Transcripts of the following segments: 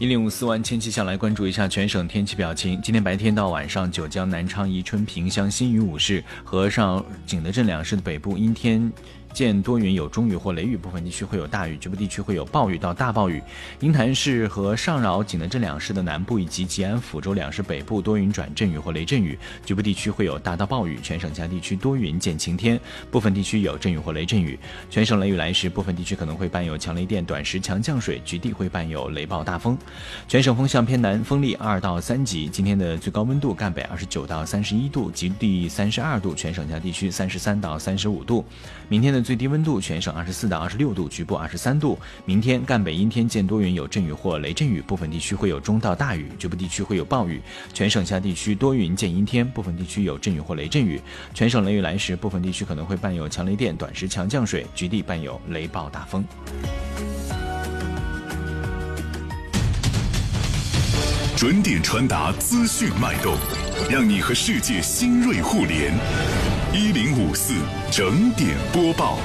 1054万千气象来关注一下全省天气表情。今天白天到晚上，九江、南昌、宜春、萍乡、新余5市和上景德镇2市的北部阴天见多云，有中雨或雷雨，部分地区会有大雨，局部地区会有暴雨到大暴雨。鹰潭市和上饶、景德镇2市的南部以及吉安、抚州2市北部多云转阵雨或雷阵雨，局部地区会有大到暴雨。全省其他地区多云见晴天，部分地区有阵雨或雷阵雨。全省雷雨来时，部分地区可能会伴有强雷电、短时强降水，局地会伴有雷暴大风。全省风向偏南，风力2到3级。今天的最高温度赣北29到31度，极地32度，全省其他地区33到35度。明天的最低温度全省24到26度，局部23度。明天赣北阴天见多云，有阵雨或雷阵雨，部分地区会有中到大雨，局部地区会有暴雨。全省其他地区多云见阴天，部分地区有阵雨或雷阵雨。全省雷雨来时，部分地区可能会伴有强雷电、短时强降水，局地伴有雷暴大风。 准点传达资讯脉动，让你和世界新锐互联。1054整点播报。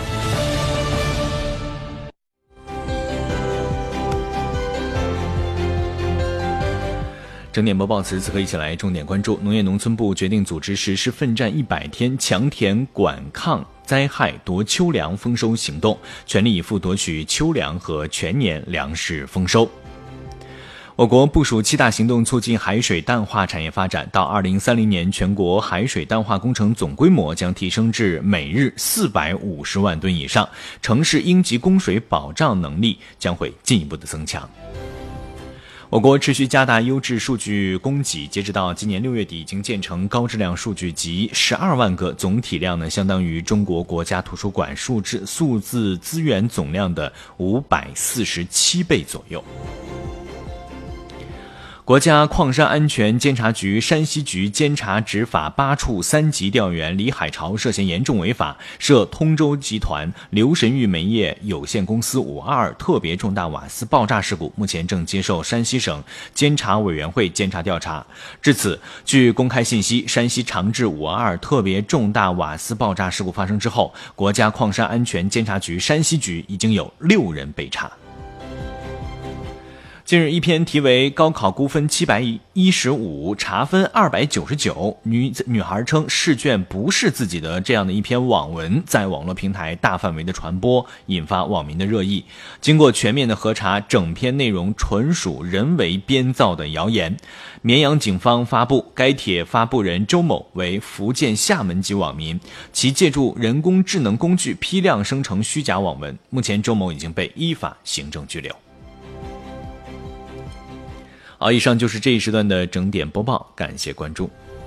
整点播报此刻一起来重点关注。农业农村部决定组织实施奋战100天强田管抗灾害夺秋粮丰收行动，全力以赴夺取秋粮和全年粮食丰收。我国部署7大行动，促进海水淡化产业发展。到2030年，全国海水淡化工程总规模将提升至每日450万吨以上，城市应急供水保障能力将会进一步的增强。我国持续加大优质数据供给，截止到今年6月底，已经建成高质量数据集12万个，总体量呢相当于中国国家图书馆数字资源总量的547倍左右。国家矿山安全监察局山西局监察执法8处3级调员李海潮涉嫌严重违法，涉通州集团刘神玉煤业有限公司522特别重大瓦斯爆炸事故，目前正接受山西省监察委员会监察调查。至此，据公开信息，山西长治522特别重大瓦斯爆炸事故发生之后，国家矿山安全监察局山西局已经有6人被查。近日，一篇题为“高考估分715，查分299，女孩称试卷不是自己的”这样的一篇网文，在网络平台大范围的传播，引发网民的热议。经过全面的核查，整篇内容纯属人为编造的谣言。绵阳警方发布，该帖发布人周某为福建厦门籍网民，其借助人工智能工具批量生成虚假网文。目前，周某已经被依法行政拘留。好，以上就是这一时段的整点播报，感谢关注。